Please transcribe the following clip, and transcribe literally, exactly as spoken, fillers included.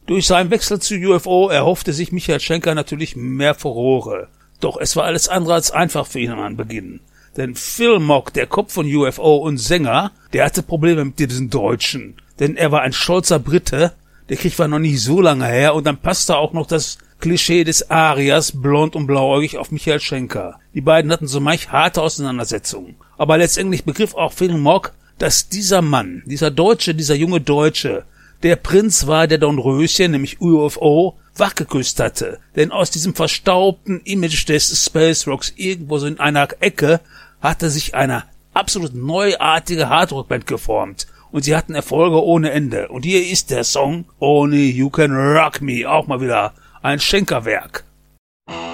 Durch seinen Wechsel zu U F O erhoffte sich Michael Schenker natürlich mehr Furore. Doch es war alles andere als einfach für ihn am Beginn. Denn Phil Mogg, der Kopf von U F O und Sänger, der hatte Probleme mit diesen Deutschen. Denn er war ein stolzer Brite, der Krieg war noch nicht so lange her und dann passte auch noch das Klischee des Ariers, blond und blauäugig, auf Michael Schenker. Die beiden hatten so manch harte Auseinandersetzungen. Aber letztendlich begriff auch Phil Mogg, dass dieser Mann, dieser Deutsche, dieser junge Deutsche, der Prinz war, der Dornröschen, nämlich U F O, wachgeküsst hatte. Denn aus diesem verstaubten Image des Space Rocks irgendwo so in einer Ecke hatte sich eine absolut neuartige Hardrock-Band geformt. Und sie hatten Erfolge ohne Ende. Und hier ist der Song Only You Can Rock Me, auch mal wieder ein Schenkerwerk.